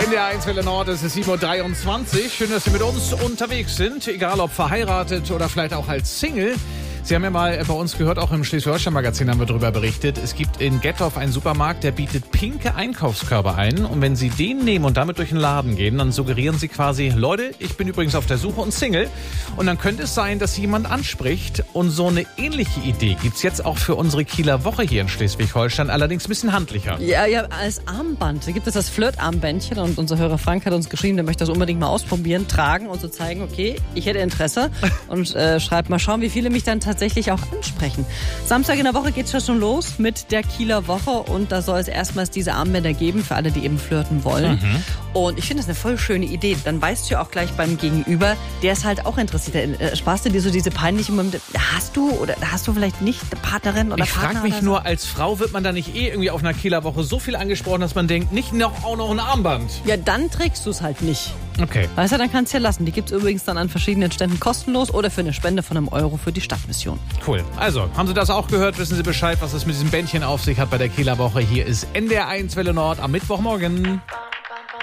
In der 1 Welle Nord ist es 7.23 Uhr. Schön, dass Sie mit uns unterwegs sind. Egal ob verheiratet oder vielleicht auch als Single. Sie haben ja mal bei uns gehört, auch im Schleswig-Holstein-Magazin haben wir darüber berichtet. Es gibt in Gettorf einen Supermarkt, der bietet pinke Einkaufskörbe ein. Und wenn Sie den nehmen und damit durch den Laden gehen, dann suggerieren Sie quasi, Leute, ich bin übrigens auf der Suche und Single. Und dann könnte es sein, dass Sie jemand anspricht. Und so eine ähnliche Idee gibt's jetzt auch für unsere Kieler Woche hier in Schleswig-Holstein. Allerdings ein bisschen handlicher. Ja, als Armband. Da gibt es das Flirt-Armbändchen. Und unser Hörer Frank hat uns geschrieben, der möchte das unbedingt mal ausprobieren, tragen und so zeigen, okay, ich hätte Interesse. Und schreibt mal schauen, wie viele mich dann tatsächlich auch ansprechen. Samstag in der Woche geht's schon los mit der Kieler Woche und da soll es erstmals diese Armbänder geben für alle, die eben flirten wollen. Und ich finde das eine voll schöne Idee. Dann weißt du ja auch gleich beim Gegenüber, der ist halt auch interessiert. Sparst du dir so diese peinlichen Momente, hast du vielleicht nicht eine Partnerin oder ich Partner? Ich frage mich nur, als Frau wird man da nicht irgendwie auf einer Kieler Woche so viel angesprochen, dass man denkt, nicht auch noch ein Armband. Ja, dann trägst du es halt nicht. Okay. Weißt du, dann kannst du ja lassen. Die gibt's übrigens dann an verschiedenen Ständen kostenlos oder für eine Spende von €1 für die Stadtmission. Cool. Also, haben Sie das auch gehört? Wissen Sie Bescheid, was es mit diesem Bändchen auf sich hat bei der Kieler Woche? Hier ist NDR 1 Welle Nord am Mittwochmorgen.